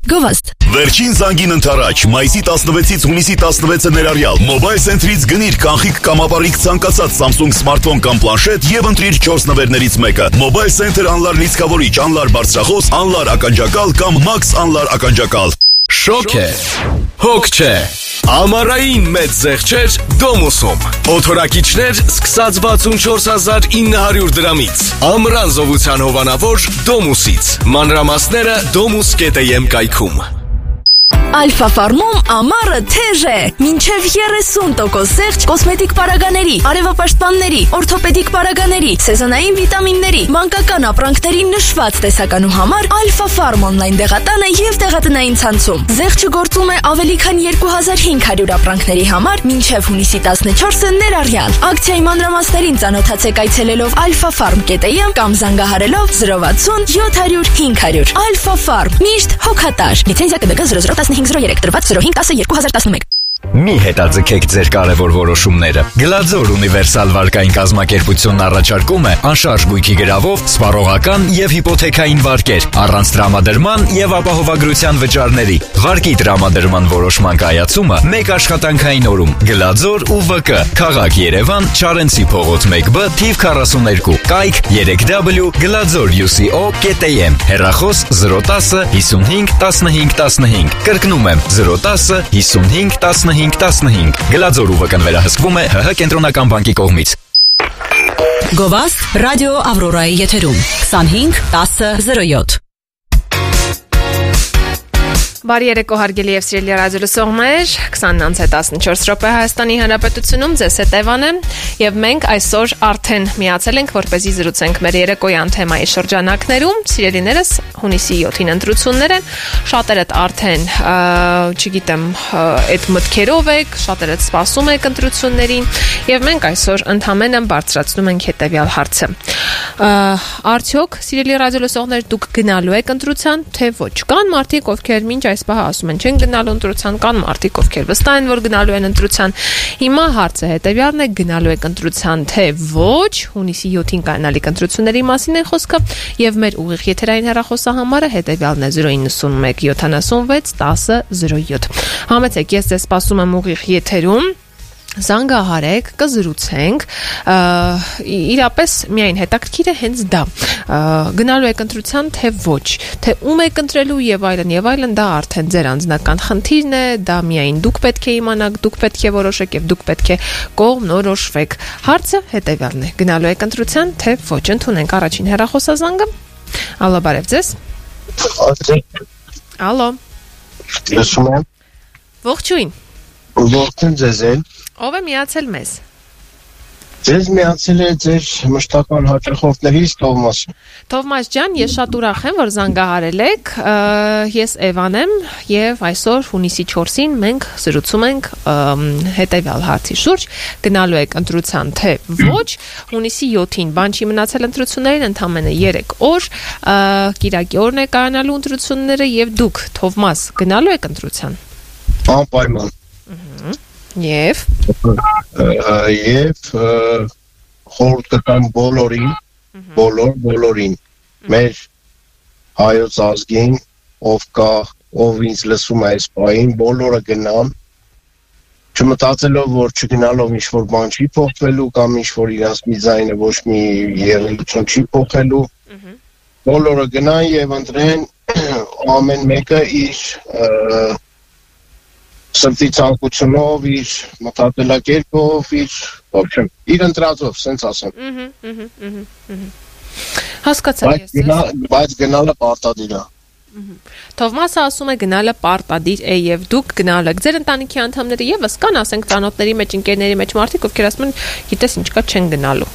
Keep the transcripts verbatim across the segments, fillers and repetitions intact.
Գովաստ։ Վերջին զանգին ընթരാճ, մայիսի տասնվեցից հունիսի տասնվեցը ներառյալ, Mobile Center-ից գնիր կանխիկ կամ ապառիկ ցանկացած Samsung սմարթֆոն կամ պլանշետ եւ ընտրիր չորս նվերներից մեկը։ Mobile Center անլար լիցքավորիչ, անլար բարձրախոս, անլար ականջակալ կամ Max անլար ականջակալ։ Շոկ է, հոգ չէ, ամառային մեծ զեղչեր Դոմոսում, օթորակիչներ սկսած վաթսունչորս հազար ինը հարյուր դրամից, ամռան զովության հովանավոր Դոմուսից, մանրամասները դոմուս կետը եմ կայքում։ Alpha Farm-ում ամառը թեժ է, մինչև երեսուն տոկոս զեղչ կոսմետիկ պարագաների, արևապաշտպանների, օրթոպեդիկ պարագաների, սեզոնային վիտամինների, մանկական ապրանքների նշված տեսականու համար Alpha Farm on-line դեղատանը և դեղատնային ցանցում։ Զեղչը գործում է ավելի քան երկու հազար հինգ հարյուր ապրանքների համար մինչև հունիսի տասնչորսը ներառյալ։ Ակցիայի մանրամասներին ծանոթացեք այցելելով alpha farm dot am կամ զանգահարելով zero վաթսուն յոթ հարյուր հինգ հարյուր։ Alpha Farm, միշտ հոգատար։ Լիցենզիա կդգ zero zero one five zero three տրված zero five one zero two thousand eleven։ Մի հետաձգեք ձեր կարևոր որոշումները։ Գլաձոր ունիվերսալ վարկային կազմակերպությունն առաջարկում է անշարժ գույքի գրավով սպառողական եւ հիպոթեքային վարկեր, առանց տրամադրման եւ ապահովագրության վճարների։ Վարկի տրամադրման որոշման կայացումը մեկ աշխատանքային օրում։ Գլաձոր ու V K, Քաղաք Երևան, Չարենցի փողոց one B, թիվ քառասուններկու, կայք three w gladzor u c o dot a m, հեռախոս zero one zero fifty-five fifteen fifteen, կրկնում եմ zero one zero fifty-five fifteen fifteen, Գլաձոր ուվկն վերահսկվում է H H կենտրոնական բանկի կողմից։ Գովաստ ռադիո Ավրորայի եթերում twenty-five ten zero seven։ Բարի երեկո հարգելի եւ սիրելի ռադիոլսողներ, twenty-nine fourteen րոպե Հայաստանի Հանրապետությունում ձեզ հետ Էվան է եւ մենք այսօր արդեն միացել ենք որպեսզի զրուցենք մեր երեկոյան թեմայի շրջանակներում։ Սիրելիներս, հունիսի seventh-ին ընտրություններ են, շատերդ արդեն, չգիտեմ, այդ մտքերով եք, շատերդ սպասում եք ընտրություններին եւ մենք այսօր ընդհանրապես բարձրացնում ենք հետեւյալ հարցը։ Արդյոք, սիրելի ռադիոլսողներ, դուք գնալու եք ընտրության, թե ոչ։ Կան մարդիկ, ովքեր մինչ այս պահը ասում են չեն գնալու ընտրության, կան մարդիկ, ովքեր վստահ են, որ գնալու են ընտրության։ Հիմա հարցը հետեւյալն է՝ գնալու եք ընտրության, թե ոչ։ Հունիսի seventh-ին կայանալիք ընտրությունների մասին է խոսքը եւ մեր ուղիղ եթերային հեռախոսահամարը հետեւյալն է zero nine one seven seventy-six ten zero seven։ Համեցեք, ես ձեզ սպասում եմ ուղիղ եթերում։ Զանգահարեք, կզրուցենք, իրապես միայն հետաքրքիր է հենց դա, գնալու եք ընտրության, թե ոչ, թե ում եք ընտրելու եւ այլն եւ այլն, դա արդեն ձեր անձնական խնդիրն է, դա միայն դուք պետք է իմանաք, դուք պետք է որոշեք եւ դուք պետք է կողմնորոշվեք։ Հարցը հետեւյալն է՝ գնալու եք ընտրության, թե ոչ։ Ընդունենք առաջին հեռախոսազանգը։ Ալո, բարև ձեզ։ Ալո։ Լսում եմ։ Ողջույն։ Ողջույն ձեզ։ Ով է միացել մեզ։ Ձեզ միացել է ձեր մշտական հաճախորդներից Թովմաս։ Թովմաս ջան, ես շատ ուրախ եմ, որ զանգահարել եք։ Ես Էվան եմ եւ այսօր հունիսի fourth-ին մենք զրուցում ենք հետեւյալ հարցի շուրջ՝ գնալու եք ընտրության, թե ոչ։ Հունիսի seventh-ին բան չի մնացել ընտրություններին, ընդամենը three օր, կիրակի օրն է կայանալու ընտրությունները եւ դուք, Թովմաս, գնալու եք ընտրության։ Անպայման։ Եվ Եվ խորհուրդ կտամ բոլորին, բոլոր բոլորին, մեր հայոց ազգին, ով կա, ով ինձ լսում է այս պահին, բոլորը գնան, չմտածելով, որ չգնալով ինչ-որ բան չի փոխվելու կամ ինչ-որ իրանց մի ձայնը ոչ մի եղելություն չի փոխելու, բոլորը գնան եւ ընտրեն ամեն մեկը իր սրտի ցանկությունով, իր մտածելակերպով, իր, ոչմ, իր ընտրածով, սենց ասեմ։ Հասկացա ես ձեզ։ Բայց գնալը պարտադիր է։ Թովմասը ասում է գնալը պարտադիր է եւ դուք գնալ եք։ Ձեր ընտանիքի անդամները եւս կան, ասենք ծանոթների մեջ, ընկերների մեջ մարդիկ, ովքեր ասում են, գիտես ինչ կա, չեն գնալու։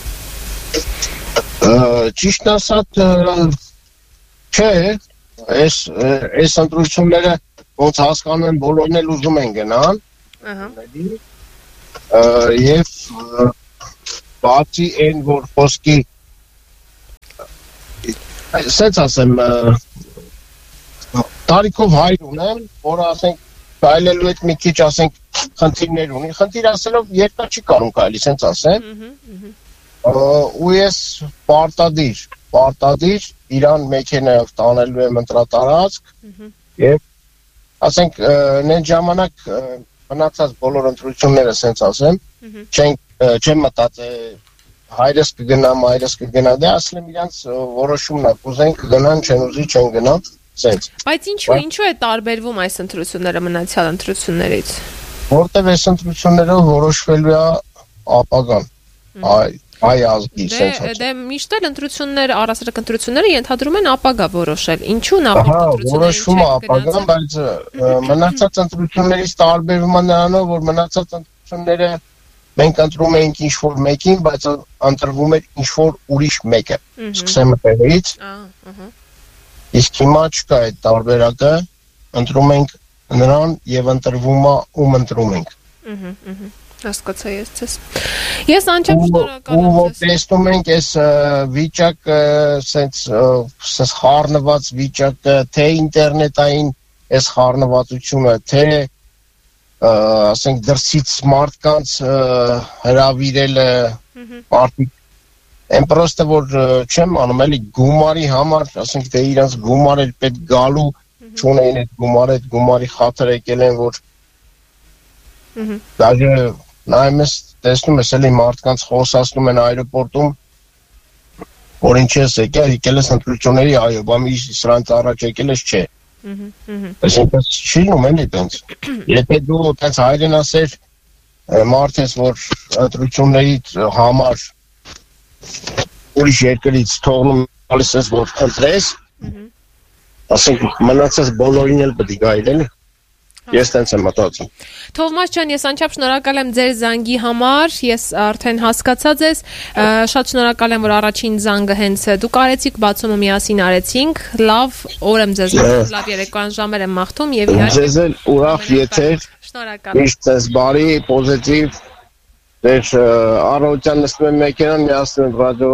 Ճիշտ ասած, չէ, այս այս ընտրությունները ոնց հասկանում են, բոլորն էլ ուզում են գնան։ Եվ բացի այն, որ խոսքի, սենց ասեմ, տարիքով հայր ունեմ, որ ասենք, կայլելու հետ մի քիչ ասենք խնդիրներ ունի, խնդիր ասելով երկար չի կարում կայլի, սենց ասեմ, ու ես պարտադիր, պարտադիր իրան մեքենայով տանելու եմ ընտրատարածք և ասենք նեն ժամանակ մնացած բոլոր ընտրությունները սենց ասեմ, չեն չեն մտածել հայրս կգնա, մայրս կգնա, դե ասել եմ իրանց որոշումն է, կուզեն կգնան, չեն ուզի, չեն գնա, սենց։ Բայց ինչու, ինչու է տարբերվում այս ընտրությունները մնացյալ ընտրություններից։ Որտեվ այս ընտրություններով որոշվելու է ապագան, այ ազգի սենց ասեմ։ Դե միշտ էլ ընտրությունները, առասարակ ընտրությունները ենթադրում են ապագա որոշել։ Ինչու նախորդ ընտրությունները որոշվում է ապագան, բայց մնացած ընտրություններից տարբերվում է նրանով, որ մնացած ընտրությունները մենք ընտրում էինք ինչ-որ մեկին, բայց ընտրվում էր ինչ-որ ուրիշ մեկը։ Սկսեմ այդտեղից։ Իսկ հիմա չկա այդ տարբերակը, ընտրում ենք նրան եւ ընտրվում է ում ընտրում ենք։ Հասկացա ես ձեզ։ Ես անչափ շնորհակալ եմ ձեզ։ Ու տեսնում ենք այս վիճակը, սենց սենց խառնված վիճակը, թե ինտերնետային այս խառնվածությունը, թե ասենք դրսից մարդկանց հրավիրելը, մարդիկ են պրոստը որ չեմ անում, էլի գումարի համար, ասենք թե իրանց գումար էլ պետք գալու, չունեին այդ գումարը, այդ գումարի խաթր եկել են, որ դաժե նայում ես, տեսնում ես էլի մարդկանց խոսացնում են այրոպորտում, որ ինչ ես եկել, եկել ես ընտրությունների, այո, բամ սրանց առաջ եկել ես, չէ։ Այսինքն չի լինում էլի տենց։ Եթե դու տենց հայրենասեր մարդ ես, որ ընտրությունների համար ուրիշ երկրից թողնում գալիս ես, որ ընտրես, ասենք մնացած բոլորին էլ պետք է գայել էլի։ Ես տենց եմ մտածում։ Թովմաս ջան, ես անչափ շնորհակալ եմ ձեր զանգի համար, ես արդեն հասկացա ձեզ, շատ շնորհակալ եմ, որ առաջին զանգը հենց դուք արեցիք, բացումը միասին արեցինք, լավ օր եմ ձեզ, լավ երեկոյան ժամեր եմ մաղթում եւ իհարկե ձեզ էլ ուրախ եթեր, շնորհակալ եմ։ Միշտ ձեզ բարի, պոզիտիվ, դեր առավոտյան նստում եմ մեքենան, միացնում եմ ռադիո,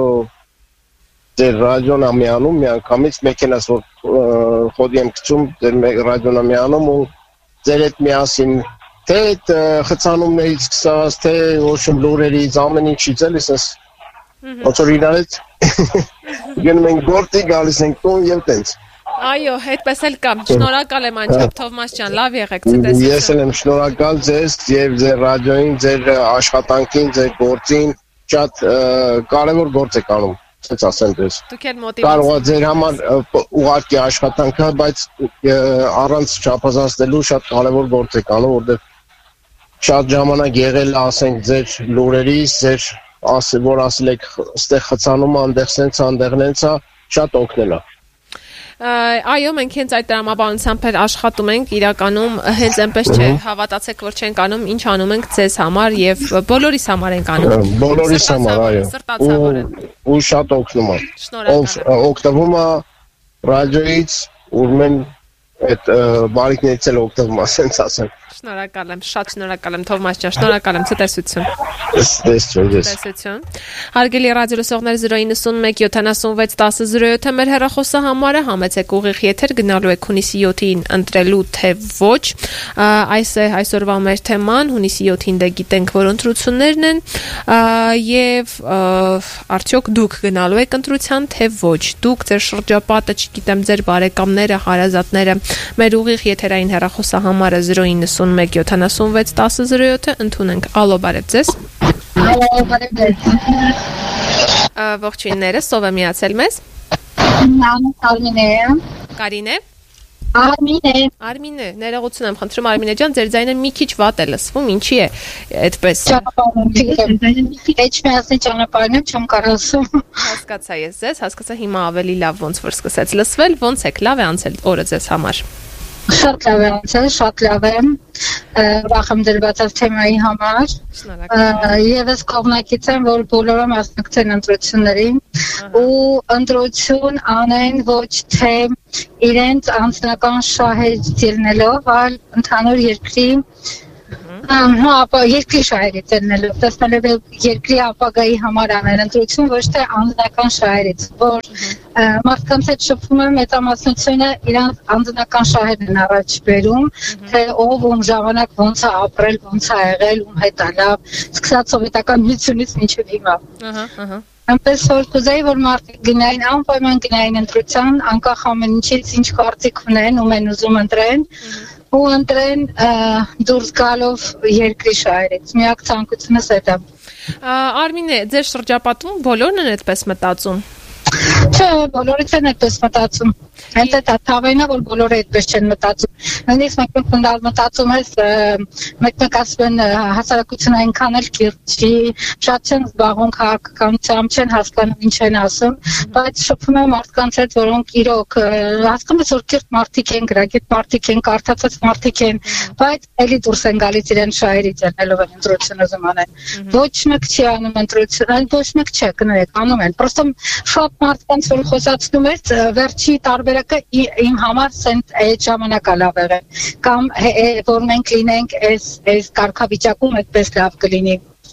ձեր ռադիոն եմ միանում, միանգամից մեքենաս որ խոդի եմ գցում, ձեր ռադիոն եմ միանում ու ձեր հետ միասին, թե այդ խցանումներից սկսած, թե ոչմ լուրերից, ամեն ինչից էլ ես ոնց որ իրար հետ գնում ենք գործի, գալիս ենք տուն եւ տենց։ Այո, այդպես էլ կա։ Շնորհակալ եմ անչափ Թովմաս ջան, լավ եղեք, ցտեսություն։ Ես էլ եմ շնորհակալ ձեզ եւ ձեր ռադիոյին, ձեր աշխատանքին, ձեր գործին, շատ կարեւոր գործ եք անում։ Ցած ասեմ դες։ Դուք եք մոտիվացնում։ Կարող է ձեր համար ուղղակի աշխատանքը, բայց առանց չափազանցնելու շատ կարևոր գործ եք անում, որովհետև շատ ժամանակ եղել է, ասենք, ձեր լուրերից, ձեր ասել, որ ասել եք, ստեղ խցանումը, անդեղ սենց, անդեղ նենց է, շատ օգնել է։ Այո, մենք հենց այդ տրամաբանությամբ էլ աշխատում ենք, իրականում հենց այնպես չէ, հավատացեք, որ չենք անում, ինչ անում ենք ձեզ համար եւ բոլորիս համար ենք անում։ Բոլորիս համար, այո։ Սրտացավոր եմ։ Ու շատ օգնում է։ Շնորհակալ եմ։ Օգտվում է ռադիոից, ուրմեն այդ բարիկներից էլ օգտվում է, ասենց ասեմ։ Շնորհակալ եմ, շատ շնորհակալ եմ Թովմաս ջան, շնորհակալ եմ, ցտեսություն։ Ցտեսություն, ցտեսություն։ Հարգելի ռադիոլսողներ զրո իննսուն մեկ յոթանասունվեց տասը զրո յոթ է մեր հեռախոսահամարը, համեցեք ուղիղ եթեր, գնալու եք հունիսի յոթին ընտրելու թե ոչ։ Այս է այսօրվա մեր թեման, հունիսի յոթին դե գիտենք, որ ընտրություններն են, եւ արդյոք դուք գնալու եք ընտրության թե ոչ։ Դուք ձեր շրջապատը, չգիտեմ, ձեր բարեկամները, հարազատները, մեր ուղիղ եթերային հեռախոսահամարը զրո իննսուն մեկ յոթանասունվեց տասը զրո յոթ է ընդունենք։ Ալո, բարև ձեզ։ Ալո, բարև ձեզ։ Ողջույններս, ով է միացել մեզ։ Նամ Արմինե։ Կարինե։ Արմինե։ Արմինե, ներողություն եմ խնդրում Արմինե ջան, ձեր ձայնը մի քիչ վատ է լսվում, ինչի է այդպես։ Էջմիասի ճանապարհն եմ, չեմ կարող ասում։ Հասկացա ես ձեզ, հասկացա հիմա ավելի լավ ոնց որ սկսեց լսվել, ոնց եք, լավ է անցել օրը ձեզ համար։ Շատ լավ է անցել, շատ լավ եմ, ուրախ եմ դրված այս թեմայի համար։ Եվս կողմնակից եմ, որ բոլորը մասնակցեն ընտրություններին ու ընտրություն անեն ոչ թե իրենց անձնական շահերից ելնելով, այլ ընդհանուր երկրի Հա, ապա երկրի շահերից ելնելով, տեսնելով երկրի ապագայի համար անեն ընտրություն, ոչ թե անձնական շահերից, որ մարդկանց հետ շփվում է մեծամասնությունը իրանց անձնական շահերն են առաջ բերում, թե ով ում ժամանակ ոնց է ապրել, ոնց է եղել, ում հետ է լավ, սկսած սովետական միությունից մինչև հիմա։ Այնպես որ կուզեի, որ մարդիկ գնային, անպայման գնային ընտրության, անկախ ամեն ինչից, ինչ կարծիք ունեն, ում են ուզում ընտրեն, ու ընտրեն դուրս գալով երկրի շահերից։ Միակ ցանկությունս է դա։ Արմինե, ձեր շրջապատում բոլորն են այդպես մտածում։ Չէ, բոլորից են այդպես մտածում։ Հենց այդ թավայնա, որ բոլորը այդպես չեն մտածում։ Նույնիսկ մեկ-մեկ մտածում ես, մեկ-մեկ ասում են հասարակությունը այնքան էլ կիրթ չի, շատ չեն զբաղվում քաղաքականությամբ, չեն հասկանում ինչ են ասում, բայց շփվում եմ մարդկանց հետ, որոնք իրոք հասկանում ես, որ կիրթ մարդիկ են, գրագետ մարդիկ են, կարդացած մարդիկ են, բայց էլի դուրս են գալիս իրեն շահերից ելնելով են ընտրությունը զմանեն։ Ոչ մեկ չի անում ընտրություն, այլ ոչ մեկ չէ, կներեք, անում են։ Պրոստը շատ մարդկանց որ խոսացնում ես, վերջի տարբերակը իմ համար սենց այդ ժամանակա լավ եղել, կամ որ մենք լինենք այս այս կարգավիճակում այդպես լավ կլինի։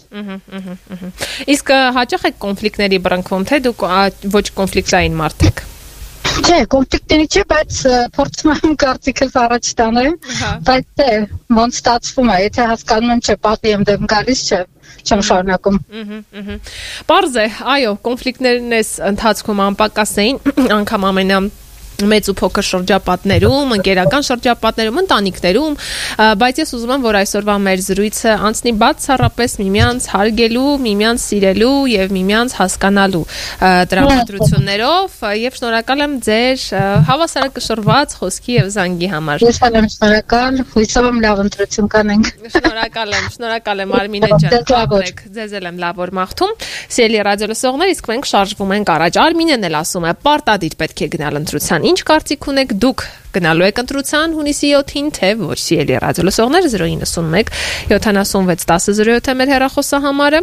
Իսկ հաճախ եք կոնֆլիկտների բռնկվում, թե դուք ոչ կոնֆլիկտային մարդ եք։ Չէ, կոնֆլիկտների չէ, բայց փորձում եմ կարծիքս առաջ տանել, բայց թե ոնց ստացվում է, եթե հասկանում եմ, չէ, պատի եմ դեմ գալիս, չէ, չեմ շարունակում։ Պարզ է, այո, կոնֆլիկտներն էս ընթացքում անպակաս էին, անգամ ամենա մեծ ու փոքր շրջապատներում, ընկերական շրջապատներում, ընտանիքներում, բայց ես ուզում եմ, որ այսօրվա մեր զրույցը անցնի բացառապես միմյանց հարգելու, միմյանց սիրելու եւ միմյանց հասկանալու տրամադրություններով եւ շնորհակալ եմ ձեր հավասարակշռված խոսքի եւ զանգի համար։ Ես եմ շնորհակալ, հույսով եմ լավ ընտրություն կանենք։ Շնորհակալ եմ, շնորհակալ եմ Արմինե ջան, ձեզ էլ եմ լավ օր մաղթում։ Սիրելի ռադիո լսողներ, իսկ մենք շարժվում ենք առաջ։ Արմինեն էլ ասում է, պարտադիր պետք է գնալ ընտրության։ Ինչ կարծիք ունեք դուք գնալու եք ընտրության հունիսի յոթին, թե ոչ? Սիրելի ռադիո լսողներ, զրո իննսունմեկ յոթանասունվեց տասը զրո յոթ է մեր հեռախոսահամարը։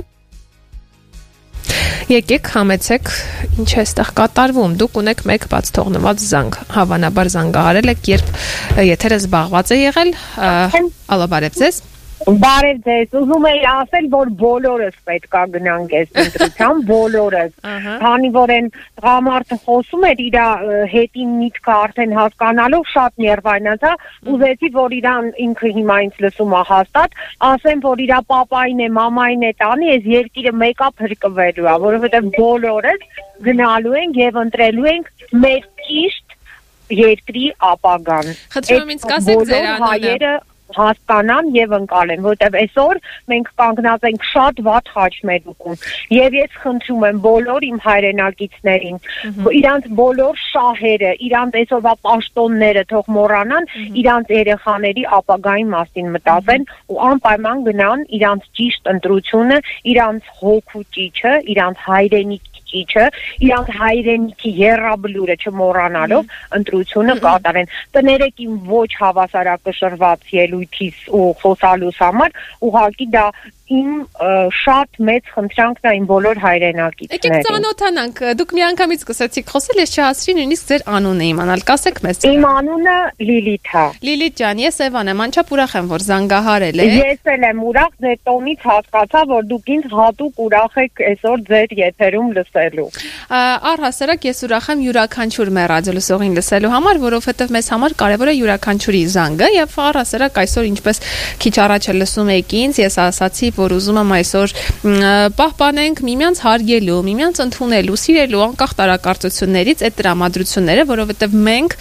Եկեք համեցեք ինչ է այստեղ կատարվում։ Դուք ունեք մեկ բաց թողնված զանգ, հավանաբար զանգահարել եք, երբ եթերը զբաղված է եղել։ Ալո, բարև ձեզ։ Բարև ձեզ, ուզում էի ասել, որ բոլորս պետք է գնանք այս ընտրության, բոլորս, քանի որ այն տղամարդը խոսում էր իր հետին միտքը արդեն հասկանալով շատ ներվայնացա, ուզեցի, որ իրան ինքը հիմա ինձ լսում է հաստատ, ասեմ, որ իր պապային է, մամային է տանի, այս երկիրը մեկա փրկվելու է, որովհետև բոլորս գնալու ենք եւ ընտրելու ենք մեր ճիշտ երկրի ապագան։ Խնդրում եմ ինձ կասեք ձեր անունը։ Հասկանան եւ ընկալեն, որտեւ այսօր մենք կանգնած ենք շատ վատ խաչմերուկում եւ ես խնդրում եմ բոլոր իմ հայրենակիցներին, իրանց բոլոր շահերը, իրանց այսօրվա պաշտոնները թող մոռանան, իրանց երեխաների ապագայի մասին մտածեն ու անպայման գնան իրանց ճիշտ ընտրությունը, իրանց հոգու ճիճը, իրանց հայրենիքի ճիճը, իրանց հայրենիքի եռաբլուրը չմոռանալով ընտրությունը կատարեն։ Տներեք իմ ոչ հավասարակշռված ելույթիս ու խոսալուս համար, ուղղակի դա իմ շատ մեծ խնդրանքն է իմ բոլոր հայրենակիցներին։ Եկեք ծանոթանանք, դուք մի անգամից սկսեցիք խոսել, ես չհասցրի նույնիսկ ձեր անունը իմանալ, կասեք մեզ։ Իմ անունը Լիլիթ է։ Լիլիթ ջան, ես Էվան եմ, անչափ ուրախ եմ, որ զանգահարել եք։ Ես էլ եմ ուրախ, ձեր տոնից հասկացա, որ դուք ինձ հատուկ ուրախ եք այսօր ձեր եթերում լսելու։ Առհասարակ ես ուրախ եմ յուրաքանչյուր մեր ռադիո լսողին լսելու համար, որովհետև մեզ համար կարևոր է յուրաքանչյուրի զանգը եւ առհասարակ այսօր ինչպես քիչ առաջ լսում եք ինձ, ես ասացի, որ ուզում եմ այսօր պահպանենք միմյանց հարգելու, միմյանց ընդունելու, սիրելու անկախ տարակարծություններից այդ տրամադրությունները, որովհետև մենք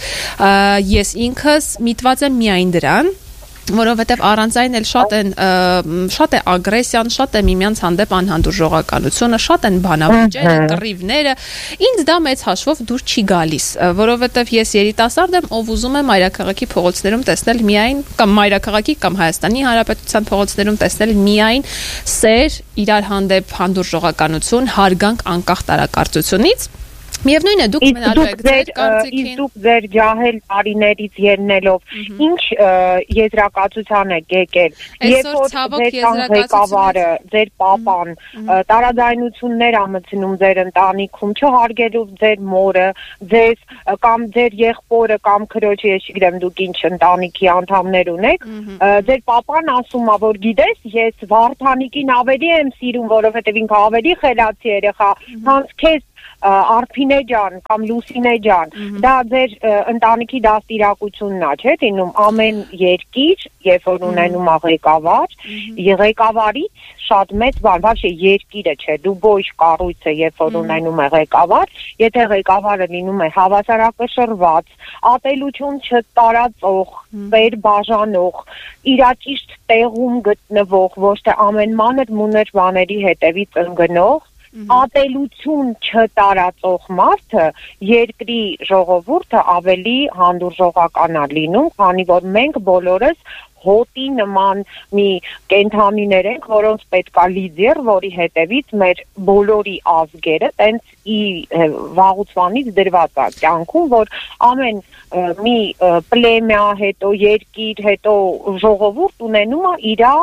ես ինքս միտված եմ միայն դրան, որովհետև առանց այն էլ շատ են շատ է ագրեսիան, շատ է միմյանց հանդեպ անհանդուրժողականությունը, շատ են բանավեճերը, կռիվները, ինձ դա մեծ հաշվով դուր չի գալիս, որովհետև ես երիտասարդ եմ, ով ուզում է մայրաքաղաքի փողոցներում տեսնել միայն կամ մայրաքաղաքի կամ Հայաստանի Հանրապետության փողոցներում տեսնել միայն սեր, իրար հանդեպ հանդուրժողականություն, հարգանք անկախ տարակարծությունից։ Միևնույն է, դուք մնալու եք ձեր կարծիքին։ Իսկ դուք ձեր ջահել տարիներից ելնելով ինչ եզրակացության եք եկել։ Երբ որ ձեր ղեկավարը, ձեր պապան տարաձայնություններ ամցնում ձեր ընտանիքում, չհարգելով ձեր մորը, ձեզ կամ ձեր եղբորը կամ քրոջը, ես չգիտեմ դուք ինչ ընտանիքի անդամներ ունեք, ձեր պապան ասում է, որ գիտես, ես Վարդանիկին ավելի եմ սիրում, որովհետև ինքը ավելի խելացի երեխա, քան քեզ Արփինե ջան կամ Լուսինե ջան, դա ձեր ընտանիքի դաստիարակությունն է, չէ՞, տինում ամեն երկիր, երբ որ ունենում է ղեկավար, ղեկավարից շատ մեծ բան, բավարշե երկիրը չէ, դու ոչ կառույցը, երբ որ ունենում է ղեկավար, եթե ղեկավարը լինում է հավասարակշռված, ատելություն չտարածող, ծեր բաժանող, իր ճիշտ տեղում գտնվող, ոչ թե ամեն մանր մուներ բաների հետևից ընկնող, ատելություն չտարածող մարդը երկրի ժողովուրդը ավելի հանդուրժողական է լինում, քանի որ մենք բոլորս հոտի նման մի կենդանիներ ենք, որոնց պետքա լիդեր, որի հետևից մեր բոլորի ազգերը տենց ի վաղուցվանից դրված է կյանքում, որ ամեն մի պլեմյա, հետո երկիր, հետո ժողովուրդ ունենում է իրա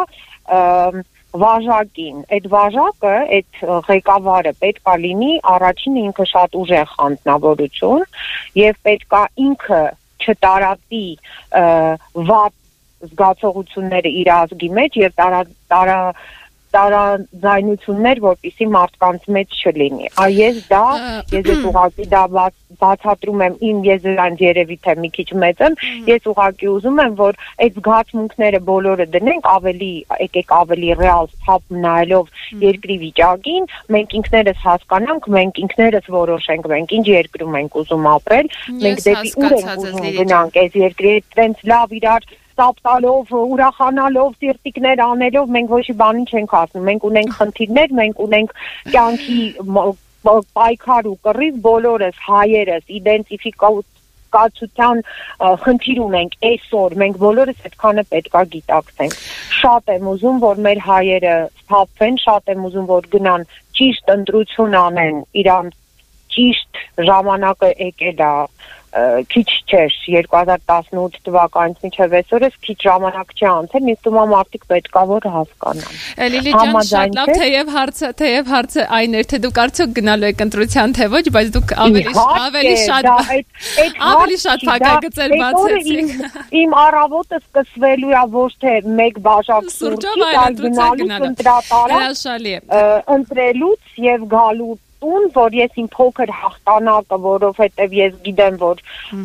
վաժակին, այդ վաժակը, այդ ղեկավարը պետք է լինի առաջին ինքը շատ ուժեղ խանդնավորություն եւ պետք է ինքը չտարածի վատ զգացողությունները իր ազգի մեջ եւ տարա տարա տարաձայնություններ, որպեսզի մարդկանց մեջ չլինի։ Այ ես դա, ես ես ուղղակի դա բացատրում եմ իմ եզրանց երևի թե մի քիչ մեծ եմ, ես ուղղակի ուզում եմ, որ այդ զգացմունքները բոլորը դնենք ավելի, եկեք ավելի ռեալ ցապ նայելով երկրի վիճակին, մենք ինքներս հասկանանք, մենք ինքներս որոշենք, մենք ինչ երկրում ենք ուզում ապրել, մենք դեպի ուր ենք ուզում գնանք, այս երկրի այդպես լավ իրար տապտալով, ուրախանալով, սիրտիկներ անելով, մենք ոչ մի բանի չենք հասնում, մենք ունենք խնդիրներ, մենք ունենք կյանքի պայքար ու կռիվ, բոլորս հայերս իդենտիֆիկացիան խնդիր ունենք այսօր, մենք բոլորս այդքանը պետքա գիտակցենք։ Շատ եմ ուզում, որ մեր հայերը սթափվեն, շատ եմ ուզում, որ գնան ճիշտ ընտրություն անեն, իրանց ճիշտ ժամանակը եկել է քիչ չէ երկու հազար տասնութ թվականից մինչև այսօրս քիչ ժամանակ չի անցել, ինձ թվում է մարդիկ պետքա որ հասկանան։ Լիլի ջան, շատ լավ, թեև հարցը, թեև հարցը այն էր, թե դուք արդյոք գնալու եք ընտրության թե ոչ, բայց դուք ավելի ավելի շատ ավելի շատ փակագծեր բացեցիք։ Իմ առավոտը սկսվելու է ոչ թե մեկ բաժակ սուրճի, այլ գնալու ընտրատարան, ընտրելուց եւ գալու տուն, որ ես իմ փոքր հաղթանակը, որովհետև ես գիտեմ, որ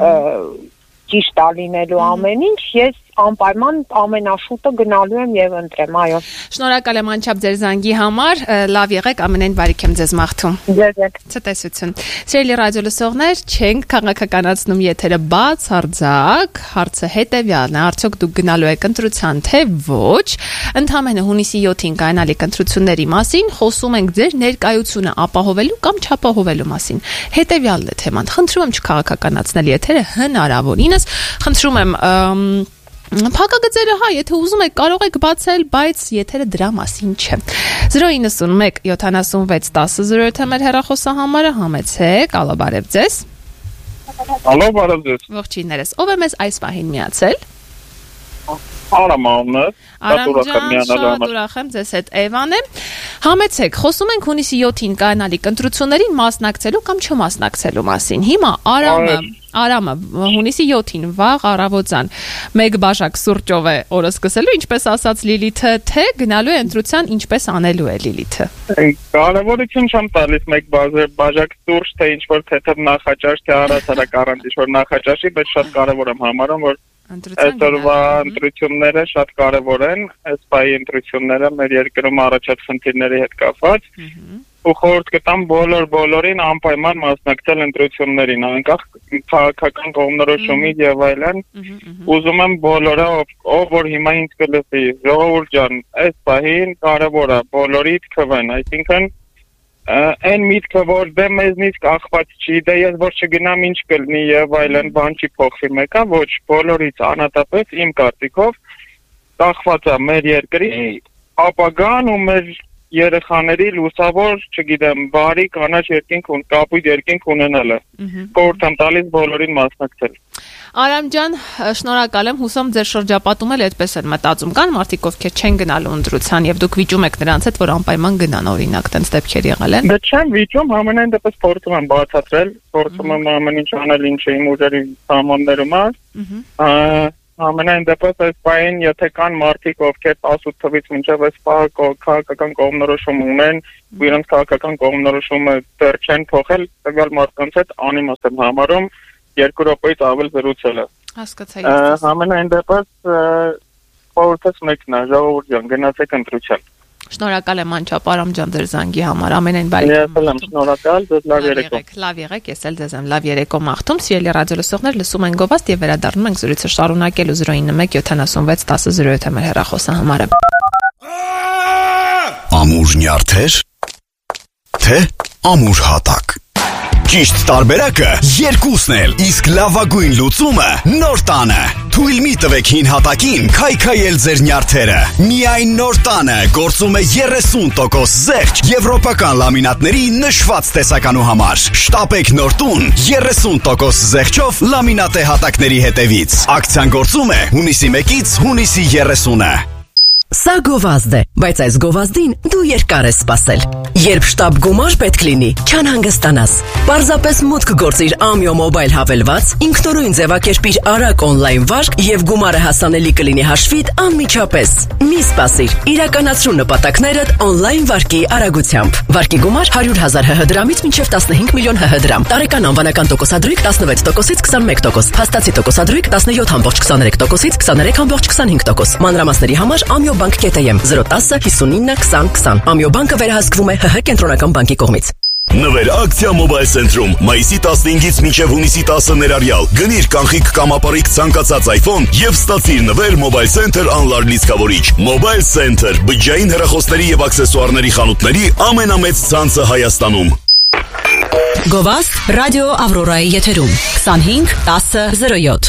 ճիշտ է լինելու ամեն ինչ, ես անպայման ամենաշուտը գնալու եմ եւ ընտրեմ, այո։ Շնորհակալ եմ անչափ ձեր զանգի համար, լավ եղեք, ամենայն բարիք եմ ձեզ մաղթում։ Ձեզ ցտեսություն։ Սիրելի ռադիո լսողներ, չենք քաղաքականացնում եթերը բացարձակ, հարցը հետեւյալն է, արդյոք դուք գնալու եք ընտրության թե ոչ։ Ընդամենը հունիսի յոթին կայանալիք ընտրությունների մասին խոսում ենք ձեր ներկայությունը ապահովելու կամ չապահովելու մասին։ Հետեւյալն է թեման։ Խնդրում եմ չքաղաքականացնել եթերը հնարավորինս։ Խնդրում եմ Փակագծերը, հա, եթե ուզում եք կարող եք բացել, բայց եթերը դրա մասին չէ։ zero nine one seven seven six one zero zero յոթ մեր հեռախոսահամարը, համեցեք, ալո, բարև ձեզ։ Ալո, բարև ձեզ։ Ողջույններս։ Ով է մեզ այս պահին միացել։ Արամ Ալնը, շատ ուրախ եմ ձեզ հետ Էվան է։ Համեցեք, խոսում ենք հունիսի յոթին կայանալիք ընտրություններին մասնակցելու կամ չմասնակցելու մասին։ Հիմա Արամը, Արամը հունիսի յոթին վաղ առավոտյան մեկ բաժակ սուրճով է օրը սկսելու, ինչպես ասաց Լիլիթը, թե գնալու է ընտրության, ինչպես անելու է Լիլիթը։ Կարևորություն չեմ տալիս մեկ բաժակ սուրճ, թե ինչ որ թեթև նախաճաշ, թե առասարակ առանց ինչ որ նախաճաշի, բայց շատ կարևոր եմ համարում, որ այսօրվա ընտրությունները շատ կարևոր են, այս պահի ընտրությունները մեր երկրում առաջած խնդիրների հետ կապված, ու խորհուրդ կտամ բոլոր բոլորին անպայման մասնակցել ընտրություններին, անկախ քաղաքական կողմնորոշումից եւ այլն, ուզում եմ բոլորը, ով որ հիմա ինձ կլսի, ժողովուրդ ջան, այս պահին կարևոր է բոլորիդ քվեն, այսինքն այն միտքը, որ դե մեզնից կախված չի, դե ես որ չգնամ ինչ կլինի եւ այլն բան չի փոխվի մեկը, ոչ բոլորից անհատապես իմ կարծիքով կախված է մեր երկրի ապագան ու մեր երեխաների լուսավոր, չգիտեմ, բարի կանաչ երկինք ու կապույտ երկինք ունենալը։ Խորհուրդ եմ տալիս բոլորին մասնակցել։ Արամ ջան, շնորհակալ եմ, հուսամ ձեր շրջապատում էլ այդպես են մտածում կան մարդիկ, ովքեր չեն գնալու ընտրության եւ դուք վիճում եք նրանց հետ, որ անպայման գնան, օրինակ, տենց դեպքեր եղել են։ Դե չեմ վիճում, ամենայն դեպս փորձում եմ բացատրել, փորձում եմ ամեն ինչ անել, ինչ իմ ուժերի սահմաններում է։ ամենայն դեպս այս պահին, եթե կան մարդիկ, ովքեր տասութ թվից մինչև այս պահը քաղաքական կողմնորոշում ունեն, ու իրենց քաղաքական կողմնորոշումը դեռ չեն փոխել, տվյալ մարդկանց հետ անիմաստ եմ համարում երկու րոպեից ավել զրուցելը։ Հասկացա։ Ամենայն դեպս խորհուրդս մեկն է, ժողովուրդ ջան, գնացեք ընտրության։ Շնորհակալ եմ անչափարամ ջան ձեր զանգի համար, ամենայն բարի։ Ես եմ շնորհակալ, ձեզ լավ երեկո։ Լավ եղեք, ես էլ ձեզ եմ լավ երեկո մաղթում։ Սիրելի ռադիո լսողներ, լսում են Գովազդ եւ վերադառնում ենք զրույցը շարունակելու զրո ինը մեկ յոթանասունվեց տասը զրո յոթ մեր հեռախոսահամարը։ Ամուր նյարդեր, թե ամուր հատակ։ Ճիշտ տարբերակը երկուսն էլ, իսկ լավագույն լուծումը նոր տանը։ Թույլ մի տվեք հին հատակին քայքայել ձեր նյարդերը։ Միայն նոր տանը գործում է երեսուն տոկոս զեղչ եվրոպական լամինատների նշված տեսականու համար։ Շտապեք նոր տուն երեսուն տոկոս զեղչով լամինատե հատակների հետևից։ Ակցիան գործում է հունիսի մեկից հունիսի երեսունը։ Սա գովազդ է, բայց այս գովազդին դու երկար ես սպասել։ Երբ շտապ գումար պետք լինի, չանհանգստանաս։ Պարզապես մուտք գործիր Ամիո մոբայլ հավելված, ինքնուրույն ձևակերպիր արագ օնլայն վարկ եւ գումարը հասանելի կլինի հաշվիդ անմիջապես։ Մի սպասիր, իրականացրու նպատակներդ օնլայն վարկի արագությամբ։ Վարկի գումար հարյուր հազար հ հ դրամից մինչև տասնհինգ միլիոն հ հ դրամ։ Տարեկան անվանական տոկոսադրույք տասնվեց տոկոսից քսանմեկ տոկոս։ Փաստացի տոկոսադրույք տասնյոթ կόμμα քսաներեք տոկոսից քսաներեք կόμμα քսանհինգ տոկոս։ Մանրամասների համար Ամիո բանկ կետեմ զրո տասը հիսունինը քսան քսան։ Ամիո բանկը վերահսկվում է ՀՀ կենտրոնական բանկի կողմից։ Նվեր ակցիա մոբայլ սենտրում մայիսի տասնհինգից մինչև հունիսի տասը ներառյալ գնիր կանխիկ կամ ապարիկ ցանկացած iPhone եւ ստացիր նվեր Mobile Center անլար լիցքավորիչ։ Mobile Center բջջային հեռախոսների եւ աքսեսուարների խանութների ամենամեծ ցանցը Հայաստանում։ Գովազդ ռադիո Ավրորայի եթերում քսանհինգ տասը զրո յոթ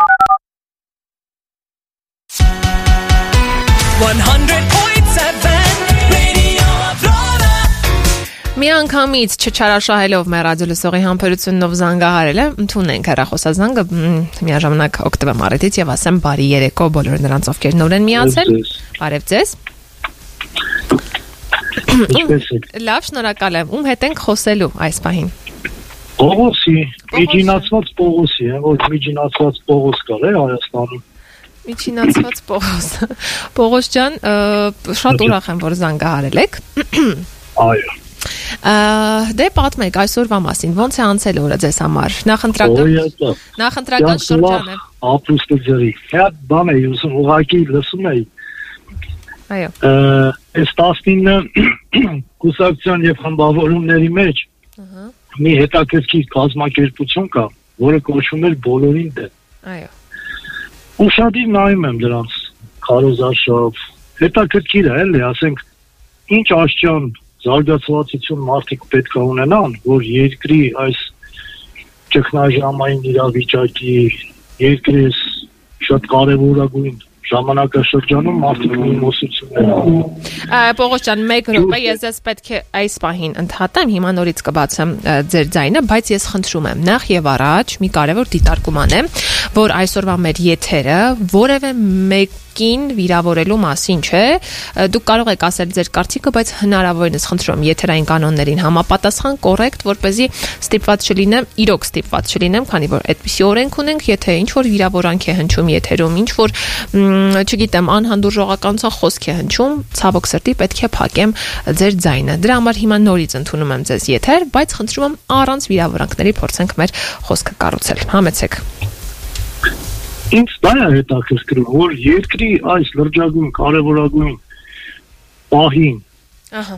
Մի անգամից չչարաշահելով մեր ռադիո լսողի համբերությունով զանգահարել է, ընդունենք հեռախոսազանգը, միաժամանակ օգտվեմ առիթից եւ ասեմ բարի երեկո բոլոր նրանց, ովքեր նոր են միացել։ Բարև ձեզ։ Լավ, շնորհակալ եմ։ Ում հետ ենք խոսելու այս պահին։ Պողոսի, միջինացված Պողոսի, որ միջինացված Պողոս կար է Հայաստանում։ Միջինացված Պողոս։ Պողոս ջան, շատ ուրախ եմ, որ զանգահարել եք։ Այո։ Դե պատմեք այսօրվա մասին, ոնց է անցել օրը ձեզ համար։ Նախընտրական Նախընտրական շրջան է։ Ապրուստը ջրի։ Այդ բան է, ուսում ուղակի լսում էի։ Այո։ Այս տասնինը կուսակցության եւ խմբավորումների մեջ մի հետաքրքիր կազմակերպություն կա, որը կոչվում է բոլորին դե։ Այո։ Ուշադիր նայում եմ դրանց քարոզարշավ։ Հետաքրքիր է, էլի, ասենք, ինչ աշճան զարգացվածություն մարդիկ պետք է ունենան, որ երկրի այս ճգնաժամային իրավիճակի երկրի շատ կարևորագույն ժամանակաշրջանում մարդիկ իմասություններ ունեն։ Պողոս ջան, մեկ րոպե, ես ես պետք է այս պահին ընդհատեմ, հիմա նորից կբացեմ ձեր ձայնը, բայց ես խնդրում եմ նախ եւ առաջ մի կարևոր դիտարկում անեմ, որ այսօրվա մեր եթերը որևէ մեկ կին վիրավորելու մասին չէ, դուք կարող եք ասել ձեր կարծիքը, բայց հնարավորինս խնդրում եթերային կանոններին համապատասխան կոռեկտ, որպեսզի ստիպված չլինեմ, իրոք ստիպված չլինեմ, քանի որ այդպիսի օրենք ունենք, եթե ինչ որ վիրավորանք է հնչում եթերում, ինչ որ, չգիտեմ, անհանդուրժողականության խոսք է հնչում, ցավոք սրտի պետք է փակեմ ձեր ձայնը։ Դրա համար հիմա նորից ընդունում եմ ձեզ եթեր, բայց խնդրում եմ առանց վիրավորանքների փորձենք մեր խոսքը կառուցել։ Համեցեք։ Ինձ դա է հետաքրքրում, որ երկրի այս լրջագույն կարևորագույն պահին ահա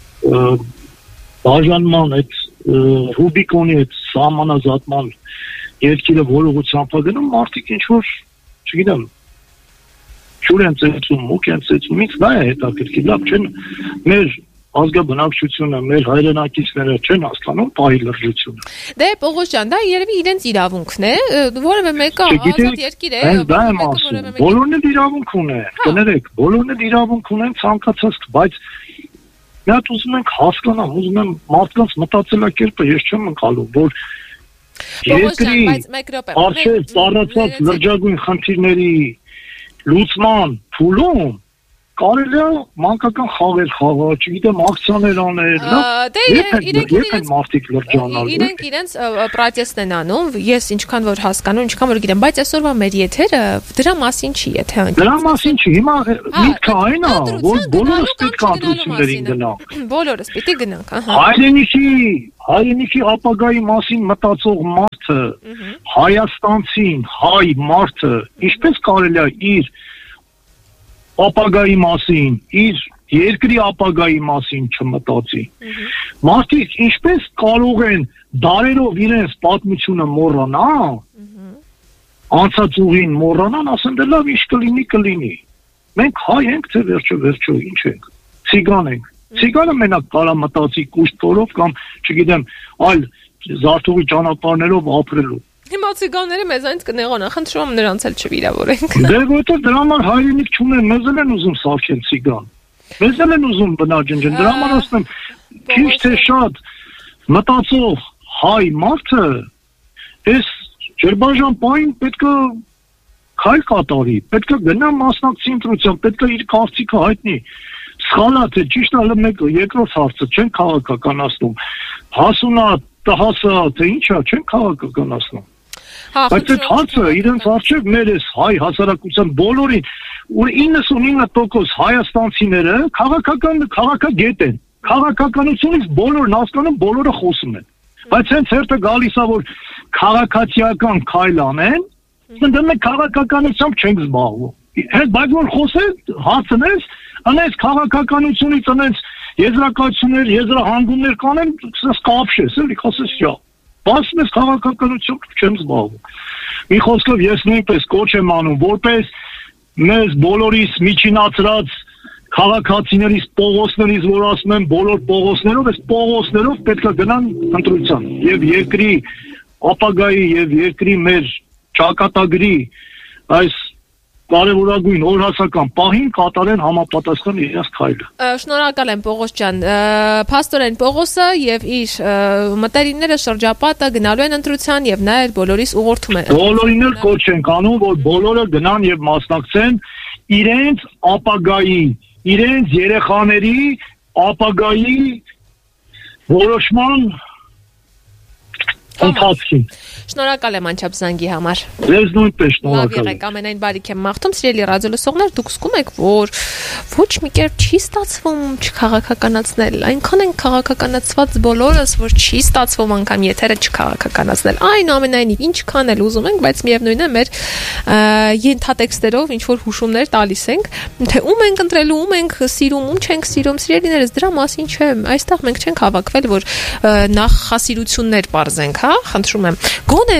բաժանման այդ Ռուբիկոնի այդ սահմանազատման երկիրը որողությամբ գնում մարդիկ ինչ որ, չգիտեմ, ջուր են ծեծում, մուկ են ծեծում, ինձ դա է հետաքրքիր, լավ չեն մեր ազգաբնակչությունը, մեր հայրենակիցները չեն հասկանում պահի լրջությունը։ Դե Պողոս ջան, դա երևի իրենց իրավունքն է, որևէ մեկը ազատ երկիր է, դա եմ ասում, բոլորն էլ իրավունք ունեն, կներեք, բոլորն էլ իրավունք ունեն ցանկացած, բայց մի հատ ուզում ենք հասկանամ, ուզում եմ մարդկանց մտածելակերպը ես չեմ ընկալում, որ երկրի արժեք ծառացած լրջագույն խնդիրների լուծման փուլում կարելի է մանկական խաղեր խաղալ, չգիտեմ, ակցիաներ անել, դե իրենք իրենք մարդիկ լրջանալ։ Իրենք իրենց պրոտեստ են անում, ես ինչքան որ հասկանում, ինչքան որ գիտեմ, բայց այսօրվա մեր եթերը դրա մասին չի, եթե Դրա մասին չի, հիմա միտքը այն է, որ բոլորս պետք է ընտրություններին գնանք։ Բոլորս պիտի գնանք, ահա։ Հայրենիքի, հայրենիքի ապագայի մասին մտածող մարդը, հայաստանցին, հայ մարդը, ինչպես կարելի է իր ապագայի մասին, իր երկրի ապագայի մասին չմտածի։ Մարդիկ ինչպես կարող են դարերով իրենց պատմությունը մոռանալ, անցած ուղին մոռանալ, ասեն դե լավ ինչ կլինի, կլինի։ Մենք հայ ենք, թե վերջը վերջո ինչ ենք։ Ցիգան ենք։ Ցիգանը մենակ կարա մտածի կուշտ փորով կամ, չգիտեմ, այլ զարթուղի ճանապարհներով ապրելու։ Հիմա ցիգանները մեզանից կնեղանան, խնդրում եմ նրանց էլ չվիրավորենք։ Դե որտեղ դրա համար հայրենիք չունեն, մեզ էլ են ուզում սարքել ցիգան։ Մեզ էլ են ուզում բնաջնջեն, դրա համար ասեմ, քիչ թե շատ մտածող հայ մարդը այս Ջերբաժան պայն պետք է քայլ կատարի, պետք է գնա մասնակցի ընտրության, պետք է իր կարծիքը հայտնի։ Սխալա թե ճիշտ է մեկ երկրորդ հարցը չեն քաղաքականացնում։ Հասունա, տհասա, թե ինչա չեն քաղաքականացնում։ Բայց այդ հարցը իրենց արժեք մեր էս հայ հասարակության բոլորին ու իննսունինը տոկոս հայաստանցիները քաղաքական քաղաքագետ են։ Քաղաքականությունից բոլորն հասկանում, բոլորը խոսում են։ Բայց հենց հերթը գալիս է որ քաղաքացիական քայլ անեն, դե մենք քաղաքականությամբ չենք զբաղվում։ Հենց բայց որ խոսեն, հացնես, անես քաղաքականությունից անես եզրակացություններ, եզրահանգումներ կանեն, սկապշես, էլի խոսես ճա։ Բայց մենք քաղաքականությամբ չեմ զբաղվում։ Մի խոսքով ես նույնպես կոչ եմ անում, որպես մեզ բոլորիս միջինացրած քաղաքացիներից Պողոսներից, որ ասում են բոլոր Պողոսներով, այս Պողոսներով պետք է գնան ընտրության եւ երկրի ապագայի եւ երկրի մեր ճակատագրի այս կարևորագույն օրհասական պահին կատարեն համապատասխան իրենց քայլը։ Շնորհակալ եմ Պողոս ջան։ Փաստորեն Պողոսը եւ իր մտերիմները շրջապատը գնալու են ընտրության եւ նա էլ բոլորիս ուղղորդում է։ Բոլորին էլ կոչ ենք անում, որ բոլորը գնան եւ մասնակցեն իրենց ապագայի, իրենց երեխաների ապագայի որոշման ընթացքին։ Շնորհակալ եմ անչափ զանգի համար։ Ձեզ նույնպես շնորհակալ եմ։ Լավ եղեք, ամենայն բարիք եմ մաղթում, սիրելի ռադիոլսողներ, դուք զգում եք, որ ոչ մի կերպ չի ստացվում չքաղաքականացնել, այնքան են քաղաքականացված բոլորս, որ չի ստացվում անգամ եթերը չքաղաքականացնել։ Այնուամենայնիվ, ինչքան էլ ուզում ենք, բայց միևնույնն է մեր ենթատեքստերով ինչ որ հուշումներ տալիս ենք, թե ում ենք ընտրելու, ում ենք սիրում, ում չենք սիրում, սիրելիներս, դրա մասին չէ, այստեղ մենք չենք հավաքվել, որ նախասիրություններ պարզենք, հա, խնդրում եմ։ Գոնե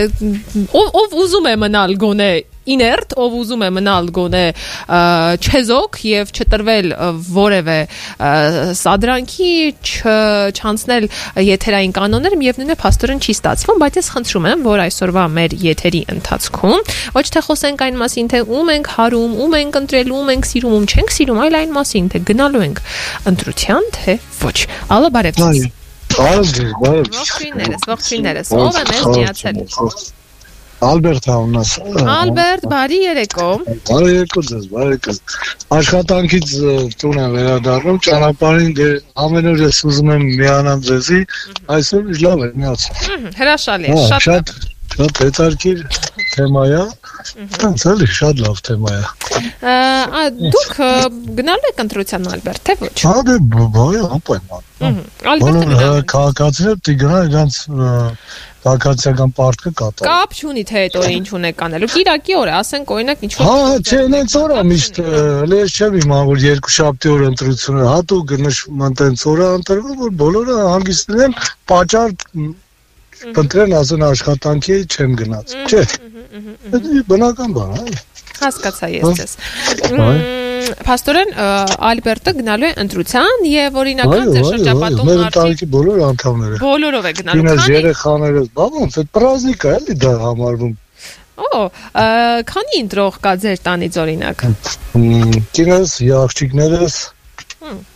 ով ուզում է մնալ գոնե իներտ, ով ուզում է մնալ գոնե չեզոք եւ չտրվել որևէ սադրանքի, չանցնել եթերային կանոնները, միևնույնն է փաստորեն չի ստացվում, բայց ես խնդրում եմ, որ այսօրվա մեր եթերի ընթացքում ոչ թե խոսենք այն մասին, թե ում ենք հարում, ում ենք ընտրելու, ում ենք սիրում, ում չենք սիրում, այլ այն մասին, թե գնալու ենք ընտրության, թե ոչ։ Ալո, բարև ձեզ։ Ողջույններս, ողջույններս, ով է մեզ միացել։ Ալբերտ Հավնաս։ Ալբերտ, բարի երեկո։ Բարի երեկո ձեզ, բարի երեկո։ Աշխատանքից տուն եմ վերադառնում, ճանապարհին դե ամեն օր ես ուզում եմ միանամ ձեզի, այսօր լավ է միացա։ Հրաշալի է, շատ շատ հետաքրքիր թեմա է։ Անցալի շատ լավ թեմա է։ Ա դուք գնալու եք ընտրության Ալբերտ, թե ոչ։ Հա դե բայ անպայման։ Ալբերտ քաղաքացիները դիգրան իրանց քաղաքացիական պարտքը կատարել։ Կապ չունի թե հետո ինչ ունեք անելու։ Կիրակի օր է, ասենք օրինակ ինչ որ։ Հա, չէ, այնց օր է միշտ, լեզ չեմ իմանալ, որ երկուշաբթի օր ընտրությունը հատուկ նշվում այնց օր է ընտրվում, որ բոլորը հանգստեն պատճառ փնտրեն ասեն աշխատանքի չեմ գնաց։ Չէ։ Դա բնական բան է։ Հասկացա ես ձեզ։ Փաստորեն Ալբերտը գնալու է ընտրության եւ օրինական ձեր շրջապատում մարդիկ մեր տարիքի բոլոր անդամները բոլորով է գնալու։ Քանի երեխաները, բավոց, այդ պրազնիկ է էլի դա համարվում։ Օ, քանի ընտրող կա ձեր տանից օրինակ։ Կինս, աղջիկներս։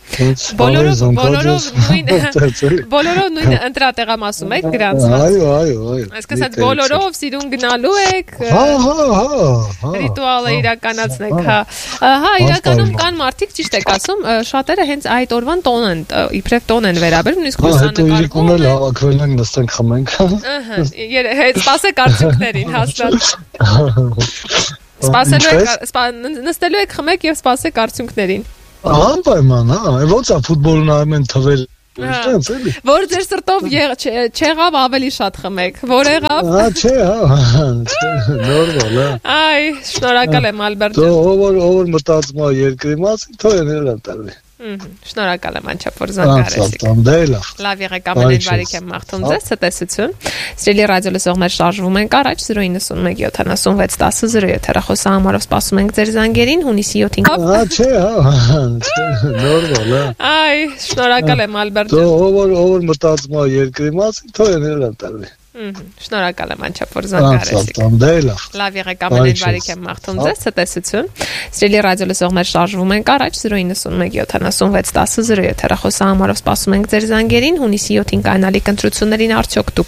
Բոլորով բոլորով նույն բոլորով նույն ընտրատեղամասում եք գրանցված։ Այո, այո, այո։ Այսինքն այդ բոլորով սիրուն գնալու եք։ Հա, հա, հա։ Ռիտուալը իրականացնեք, հա։ Հա, իրականում կան մարդիկ, ճիշտ եք ասում, շատերը հենց այդ օրվան տոն են, իբրև տոն են վերաբերում, նույնիսկ լուսանկարվում են։ Հավաքվել են, նստենք խմենք։ Ահա, հետ սպասեք արդյունքներին հաստատ։ Սպասելու եք, նստելու եք խմեք եւ սպասեք արդյունքներին։ Անպայման, հա, ո՞նց է ֆուտբոլը նայում են թվեր։ Որ ձեր սրտով չեղավ ավելի շատ խմեք, որ եղավ։ Հա, չէ, հա, նորմալ է։ Այ, շնորհակալ եմ Ալբերտ ջան։ Ով ով մտածում է երկրի մասին, թող են ընտրվի։ Շնորհակալ եմ անչափ որ զանգարեցիք։ Լավ եղեք, ամենայն բարիք եմ մաղթում ձեզ, ցտեսություն։ Սիրելի ռադիո լսողներ, շարժվում ենք առաջ զրո ինը մեկ յոթանասունվեց տասը զրո յոթ հեռախոսահամարով սպասում ենք ձեր զանգերին հունիսի յոթին։ Հա, չէ, հա, նորմալ է։ Այ, շնորհակալ եմ Ալբերտ ջան։ Ով ով մտածում է երկրի մասին, թող են ընտրվի։ Շնորհակալ եմ անչափ որ զանգարեցիք։ Լավ եղեք, ամենայն բարիք եմ մաղթում ձեզ, ցտեսություն։ Սիրելի ռադիո լսողներ, շարժվում ենք առաջ զրո ինը մեկ յոթանասունվեց տասը զրո յոթ հեռախոսահամարով սպասում ենք ձեր զանգերին հունիսի յոթին կայանալիք ընտրություններին արդյոք դուք